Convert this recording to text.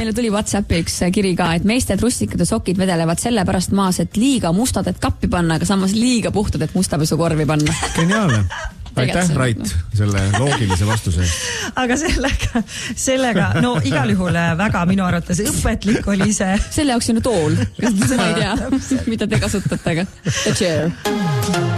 Meile tuli WhatsAppi üks kiri ka, et meeste trussikad ja sokid vedelevad sellepärast maas, et liiga mustad, et kappi panna, aga samas liiga puhtad, et mustapesukorvi panna. Geniaalne. Aitäh, Rait, selle loogilise vastuse. Aga sellega, no igal juhul väga minu arvates õpetlik oli see. Selle jaoks on tool, ma ei tea, mida te kasutate, aga the chair.